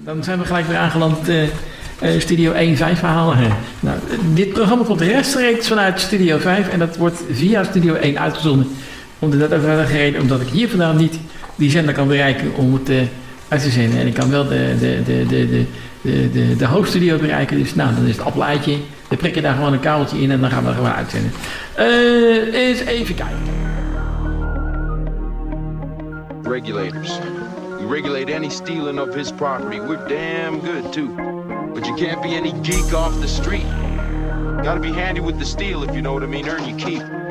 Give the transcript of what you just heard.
Dan zijn we gelijk weer aangeland Studio 1 5 verhalen. Nou, dit programma komt rechtstreeks vanuit Studio 5 en dat wordt via Studio 1 uitgezonden. Omdat ik hier vandaan niet die zender kan bereiken om het uit te zenden. En ik kan wel de hoofdstudio bereiken. Dus nou, dan is het appel-eitje. Dan prik je daar gewoon een kabeltje in en dan gaan we er gewoon uitzenden. Eens even kijken. Regulators. We regulate any stealing of his property. We're damn good too. But you can't be any geek off the street. Gotta be handy with the steel if you know what I mean. Earn your keep.